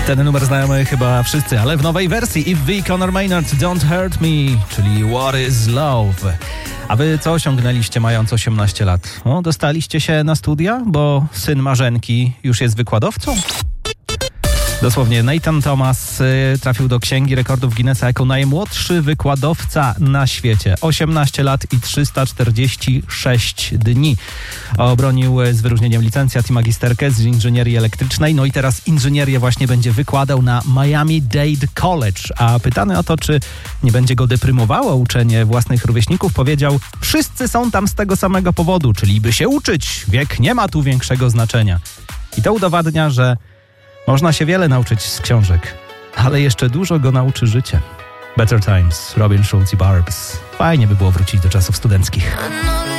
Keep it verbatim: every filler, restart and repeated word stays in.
Ten numer znamy chyba wszyscy, ale w nowej wersji If V. Conor Maynard, Don't Hurt Me, czyli What is Love. A wy co osiągnęliście mając osiemnaście lat? O, dostaliście się na studia, bo syn Marzenki już jest wykładowcą? Dosłownie Nathan Thomas y, trafił do Księgi Rekordów Guinnessa jako najmłodszy wykładowca na świecie. osiemnaście lat i trzysta czterdzieści sześć dni. Obronił z wyróżnieniem licencjat i magisterkę z inżynierii elektrycznej. No i teraz inżynierię właśnie będzie wykładał na Miami-Dade College. A pytany o to, czy nie będzie go deprymowało uczenie własnych rówieśników, powiedział: wszyscy są tam z tego samego powodu, czyli by się uczyć. Wiek nie ma tu większego znaczenia. I to udowadnia, że można się wiele nauczyć z książek, ale jeszcze dużo go nauczy życie. Better Times, Robin Schulz i Barbs. Fajnie by było wrócić do czasów studenckich.